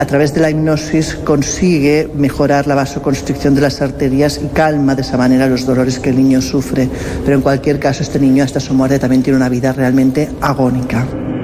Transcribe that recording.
A través de la hipnosis consigue mejorar la vasoconstricción de las arterias y calma de esa manera los dolores que el niño sufre. Pero en cualquier caso, este niño hasta su muerte también tiene una vida realmente agónica.